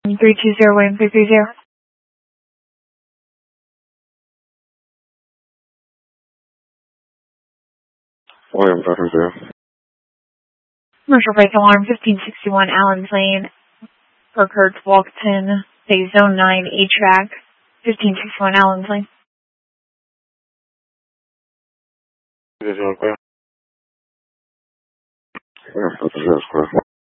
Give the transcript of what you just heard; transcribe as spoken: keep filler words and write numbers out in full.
three two zero, William three three zero. William three three zero. Commercial break alarm fifteen sixty-one Allen Lane, Kirkhertz, Walkton, say zone nine, H V A C, fifteen sixty-one Allen Lane. Is it okay? Yeah, that's a zero square.